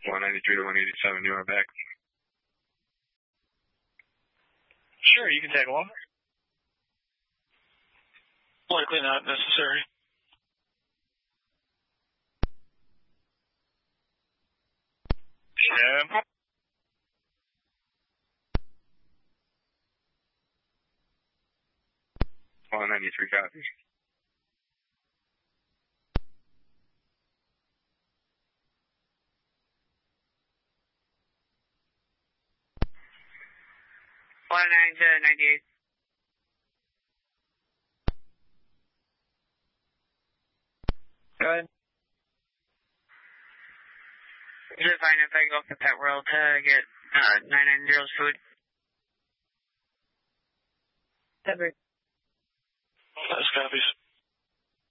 193 to 187, you are back. Sure, you can tag along. Likely not necessary. Yeah. 193 copies. to 98. Go ahead. Is it fine if I go for Pet World to get 990's food? Separate. That's copies.